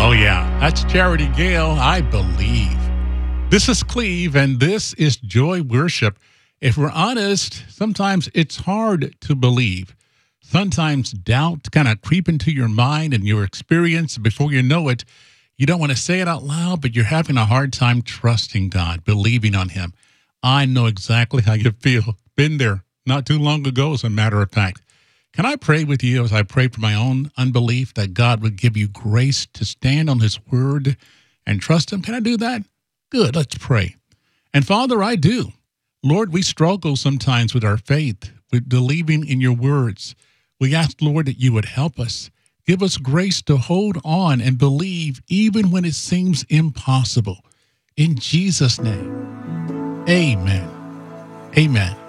Oh, yeah, that's Charity Gale, I Believe. This is Cleve, and this is Joy Worship. If we're honest, sometimes it's hard to believe. Sometimes doubt kind of creep into your mind and your experience. Before you know it, you don't want to say it out loud, but you're having a hard time trusting God, believing on Him. I know exactly how you feel. Been there not too long ago, as a matter of fact. Can I pray with you as I pray for my own unbelief that God would give you grace to stand on His word and trust Him? Can I do that? Good, let's pray. And Father, I do. Lord, we struggle sometimes with our faith, with believing in your words. We ask, Lord, that you would help us. Give us grace to hold on and believe even when it seems impossible. In Jesus' name, amen. Amen.